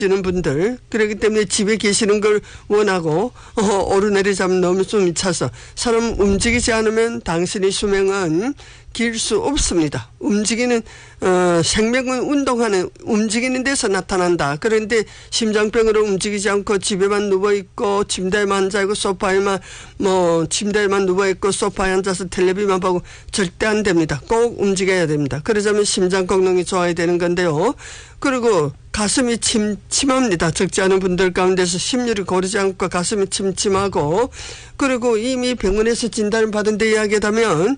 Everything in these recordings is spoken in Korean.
시는 분들, 그렇기 때문에 집에 계시는 걸 원하고 오르내리 잠 너무 숨이 차서 사람 움직이지 않으면 당신의 수명은 길 수 없습니다. 움직이는 생명은 운동하는 움직이는 데서 나타난다. 그런데 심장병으로 움직이지 않고 집에만 누워 있고 침대에만 앉아 있고 소파에만 침대에만 누워 있고 소파에 앉아서 텔레비만 보고 절대 안 됩니다. 꼭 움직여야 됩니다. 그러자면 심장功能이 좋아야 되는 건데요. 그리고 가슴이 침침합니다. 적지 않은 분들 가운데서 심률이 고르지 않고 가슴이 침침하고, 그리고 이미 병원에서 진단을 받은 데 이야기하면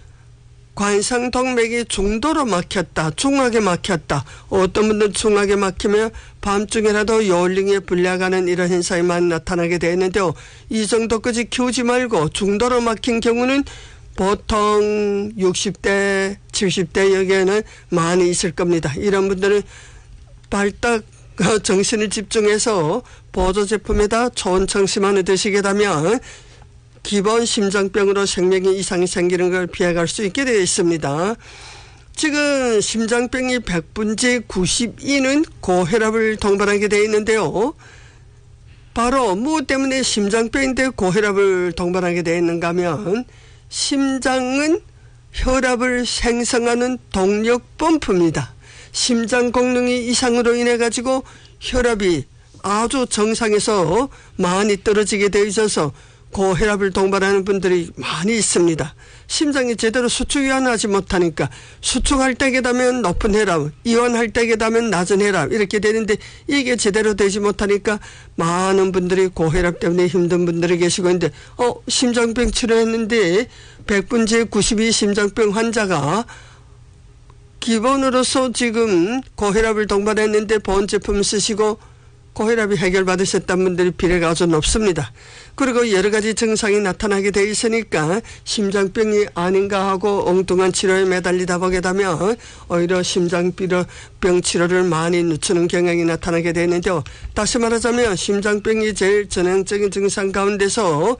관상동맥이 중도로 막혔다, 중하게 막혔다. 어떤 분들은 중하게 막히면 밤중에라도 요울링에 불려가는 이런 현상이 많이 나타나게 되는데요. 이 정도까지 키우지 말고 중도로 막힌 경우는 보통 60대, 70대 여기에는 많이 있을 겁니다. 이런 분들은 발딱 정신을 집중해서 보조제품에다 좋은 청심환을 드시게 되면 기본 심장병으로 생명의 이상이 생기는 걸 피해갈 수 있게 되어 있습니다. 지금 심장병이 100분지 92는 고혈압을 동반하게 되어 있는데요. 바로 무엇 때문에 심장병인데 고혈압을 동반하게 되어 있는가 하면 심장은 혈압을 생성하는 동력 펌프입니다. 심장功能이 이상으로 인해 가지고 혈압이 아주 정상에서 많이 떨어지게 되어 있어서 고혈압을 동반하는 분들이 많이 있습니다. 심장이 제대로 수축 이완하지 못하니까 수축할 때게 되면 높은 혈압, 이완할 때게 되면 낮은 혈압 이렇게 되는데 이게 제대로 되지 못하니까 많은 분들이 고혈압 때문에 힘든 분들이 계시고 있는데 심장병 치료했는데 100분지에 92 심장병 환자가 기본으로서 지금 고혈압을 동반했는데 보온 제품 쓰시고 고혈압이 해결받으셨다는 분들이 비례가 아주 높습니다. 그리고 여러 가지 증상이 나타나게 돼 있으니까 심장병이 아닌가 하고 엉뚱한 치료에 매달리다 보게 되면 오히려 심장병 치료를 많이 늦추는 경향이 나타나게 되는데요. 다시 말하자면 심장병이 제일 전형적인 증상 가운데서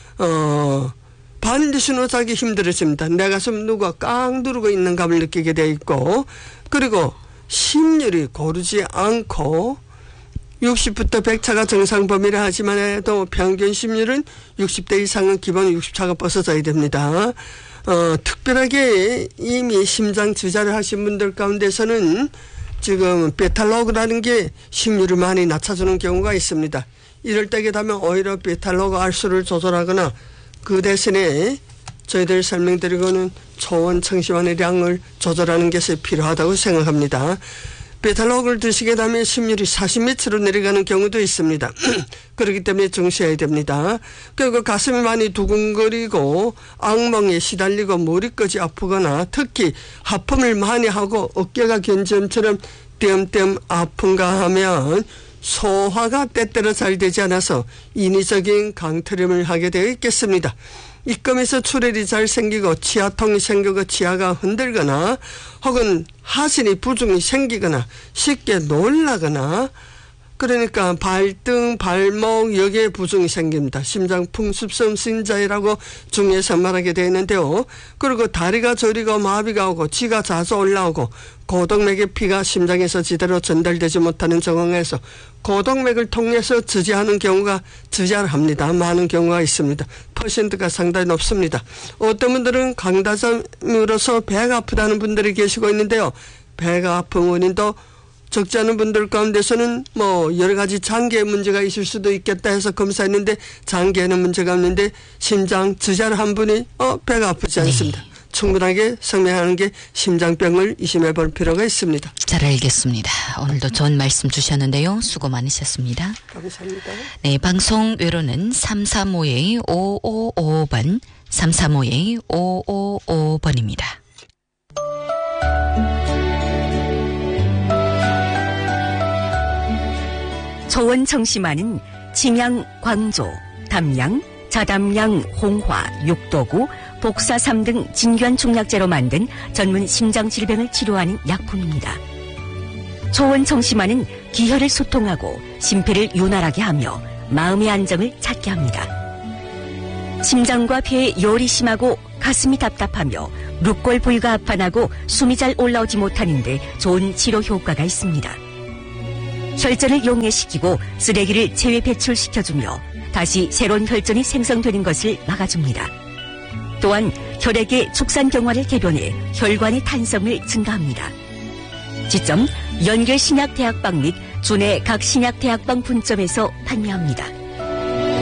반드시는 자기 힘들어집니다. 내 가슴 누가 깡 누르고 있는 감을 느끼게 돼 있고, 그리고 심률이 고르지 않고 60부터 100차가 정상 범위라 하지만 해도 평균 심률은 60대 이상은 기본 60차가 벗어져야 됩니다. 특별하게 이미 심장 주사를 하신 분들 가운데서는 지금 베탈로그라는 게 심률을 많이 낮춰주는 경우가 있습니다. 이럴 때게 되면 오히려 베탈로그 알수를 조절하거나 그 대신에 저희들 설명드리고는 초원 청심환의 양을 조절하는 것이 필요하다고 생각합니다. 베탈로그를 드시게 되면 심률이 40m로 내려가는 경우도 있습니다. 그렇기 때문에 정시해야 됩니다. 그리고 가슴이 많이 두근거리고 악몽에 시달리고 머리까지 아프거나 특히 하품을 많이 하고 어깨가 견점처럼 띄엄띄엄 아픈가 하면 소화가 때때로 잘 되지 않아서 인위적인 강트림을 하게 되어 있겠습니다. 입금에서 출혈이 잘 생기고 치아통이 생기고 치아가 흔들거나 혹은 하신이 부종이 생기거나 쉽게 놀라거나 그러니까 발등, 발목 여기에 부종이 생깁니다. 심장 풍습성 신자이라고 중에서 말하게 되는데요. 그리고 다리가 저리고 마비가 오고 쥐가 자주 올라오고 고동맥의 피가 심장에서 제대로 전달되지 못하는 상황에서 고동맥을 통해서 저지하는 경우가 저지합니다. 많은 경우가 있습니다. 퍼센트가 상당히 높습니다. 어떤 분들은 강다점으로서 배가 아프다는 분들이 계시고 있는데요. 배가 아픈 원인도 적지 않은 분들 가운데서는 여러 가지 장기에 문제가 있을 수도 있겠다 해서 검사했는데 장기에는 문제가 없는데 심장 저자를 한 분이 배가 아프지 않습니다. 네. 충분하게 설명하는 게 심장병을 의심해 볼 필요가 있습니다. 잘 알겠습니다. 오늘도 좋은 말씀 주셨는데요. 수고 많으셨습니다. 감사합니다. 네, 방송 외로는 335-5555번 335-5555번입니다. 초원 청심환은 칭양, 광조, 담양, 자담양, 홍화, 육도구, 복사삼 등 진귀한 중약재로 만든 전문 심장질병을 치료하는 약품입니다. 초원 청심환은 기혈을 소통하고 심폐를 윤활하게 하며 마음의 안정을 찾게 합니다. 심장과 폐에 열이 심하고 가슴이 답답하며 룩골 부위가 아파나고 숨이 잘 올라오지 못하는데 좋은 치료 효과가 있습니다. 혈전을 용해시키고 쓰레기를 체외 배출시켜주며 다시 새로운 혈전이 생성되는 것을 막아줍니다. 또한 혈액의 축산경화를 개변해 혈관의 탄성을 증가합니다. 지점 연결신약대학방 및 주내 각 신약대학방 분점에서 판매합니다.